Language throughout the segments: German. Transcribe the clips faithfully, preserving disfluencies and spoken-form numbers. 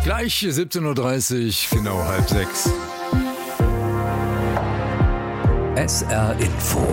Gleich siebzehn Uhr dreißig, genau halb sechs. S R Info.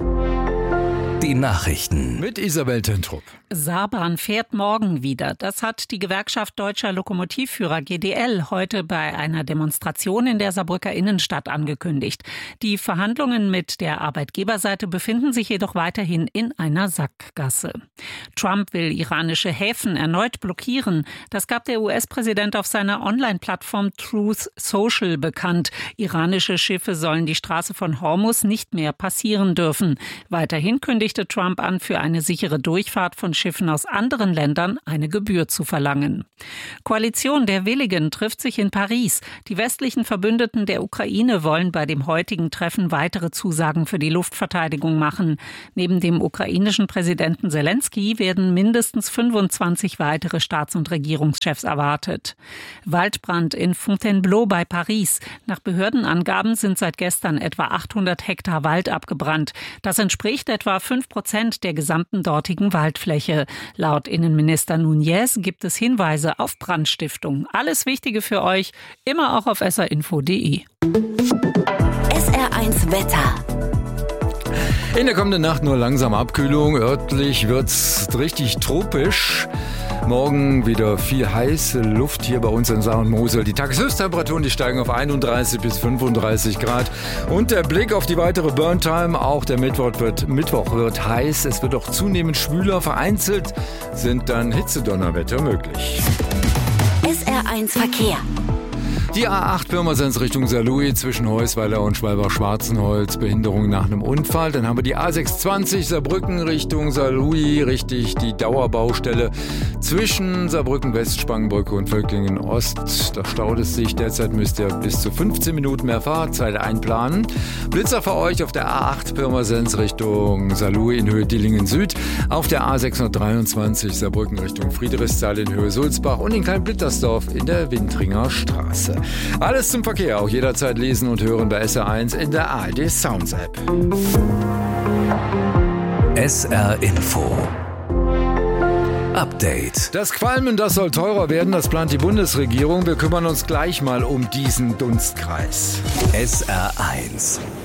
Die Nachrichten. Mit Isabel Tentrup. Saarbahn fährt morgen wieder. Das hat die Gewerkschaft Deutscher Lokomotivführer G D L heute bei einer Demonstration in der Saarbrücker Innenstadt angekündigt. Die Verhandlungen mit der Arbeitgeberseite befinden sich jedoch weiterhin in einer Sackgasse. Trump will iranische Häfen erneut blockieren. Das gab der U S-Präsident auf seiner Online-Plattform Truth Social bekannt. Iranische Schiffe sollen die Straße von Hormuz nicht mehr passieren dürfen. Weiterhin kündigte Trump an, für eine sichere Durchfahrt von Schiffen aus anderen Ländern eine Gebühr zu verlangen. Koalition der Willigen trifft sich in Paris. Die westlichen Verbündeten der Ukraine wollen bei dem heutigen Treffen weitere Zusagen für die Luftverteidigung machen. Neben dem ukrainischen Präsidenten Selensky werden mindestens fünfundzwanzig weitere Staats- und Regierungschefs erwartet. Waldbrand in Fontainebleau bei Paris. Nach Behördenangaben sind seit gestern etwa achthundert Hektar Wald abgebrannt. Das entspricht etwa fünf Prozent der gesamten dortigen Waldfläche. Laut Innenminister Núñez gibt es Hinweise auf Brandstiftung. Alles Wichtige für euch, immer auch auf s r info punkt d e. S R eins Wetter. In der kommenden Nacht nur langsame Abkühlung. Örtlich wird's richtig tropisch. Morgen wieder viel heiße Luft hier bei uns in Saar und Mosel. Die Tageshöchsttemperaturen, die steigen auf einunddreißig bis fünfunddreißig Grad. Und der Blick auf die weitere Burntime. Auch der Mittwoch wird, Mittwoch wird heiß. Es wird auch zunehmend schwüler. Vereinzelt sind dann Hitzedonnerwetter möglich. S R eins Verkehr. Die A acht Pirmasens Richtung Saarlouis zwischen Heusweiler und Schwalbach-Schwarzenholz. Behinderung nach einem Unfall. Dann haben wir die A sechshundertzwanzig Saarbrücken Richtung Saarlouis. Richtig die Dauerbaustelle zwischen Saarbrücken-West, Spangenbrücke und Völklingen-Ost. Da staut es sich. Derzeit müsst ihr bis zu fünfzehn Minuten mehr Fahrzeit einplanen. Blitzer für euch auf der A acht Pirmasens Richtung Saarlouis in Höhe Dillingen-Süd. Auf der A sechshundertdreiundzwanzig Saarbrücken Richtung Friedrichsthal in Höhe Sulzbach und in Klein-Blittersdorf in der Wintringer Straße. Alles zum Verkehr, auch jederzeit lesen und hören bei S R eins in der A R D Sounds App. S R Info. Update. Das Qualmen, das soll teurer werden, das plant die Bundesregierung. Wir kümmern uns gleich mal um diesen Dunstkreis. S R eins.